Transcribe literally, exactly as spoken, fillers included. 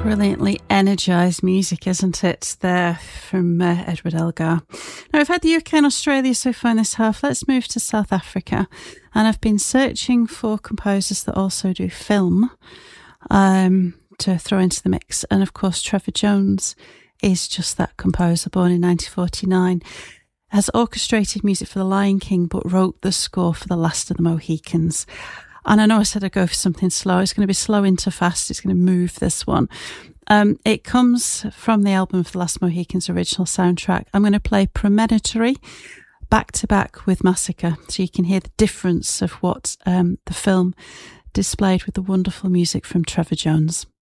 Brilliantly energised music, isn't it, there from uh, Edward Elgar. Now, we've had the U K and Australia so far in this half. Let's move to South Africa. And I've been searching for composers that also do film um, to throw into the mix. And, of course, Trevor Jones is just that composer, born in nineteen forty-nine. Has orchestrated music for The Lion King, but wrote the score for The Last of the Mohicans. And I know I said I'd go for something slow. It's going to be slow into fast. It's going to move, this one. Um, it comes from the album for The Last Mohicans original soundtrack. I'm going to play Premonitory back to back with Massacre, so you can hear the difference of what um, the film displayed with the wonderful music from Trevor Jones.